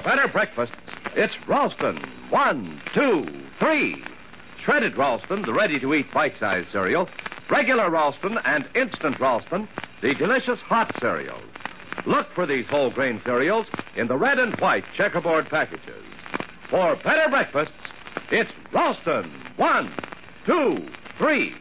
better breakfasts, it's Ralston. 1, 2, 3. Shredded Ralston, the ready-to-eat bite-sized cereal. Regular Ralston and instant Ralston, the delicious hot cereals. Look for these whole grain cereals in the red and white checkerboard packages. For better breakfasts, it's Ralston. 1, 2, 3.